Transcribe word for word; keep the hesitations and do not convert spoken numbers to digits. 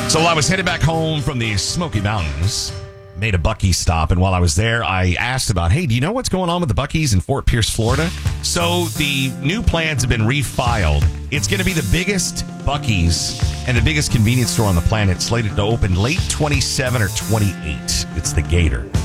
So while I was headed back home from the Smoky Mountains, made a Buc-ee's stop, and while I was there, I asked about, hey, do you know what's going on with the Buc-ee's in Fort Pierce, Florida? So the new plans have been refiled. It's going to be the biggest Buc-ee's and the biggest convenience store on the planet, slated to open late twenty-seven or twenty-eight. It's the Gator.